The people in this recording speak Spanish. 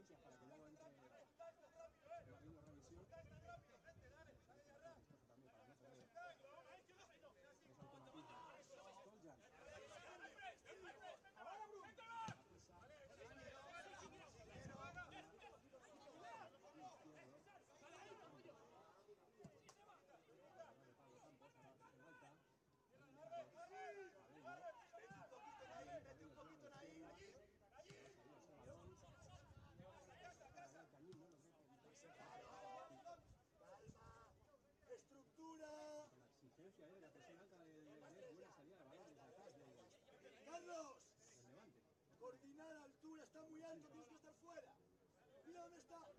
pinchas para que luego entre la misma revisión. Esto también para no tener los automatismos. Stoljan. Mete un poquito en ahí. Calma. Estructura. Con la exigencia de la presión alta de Leganés, buena salida de balón desde atrás Carlos. del Levante. Coordinar altura, está muy alto, tienes que estar fuera. Mira dónde está.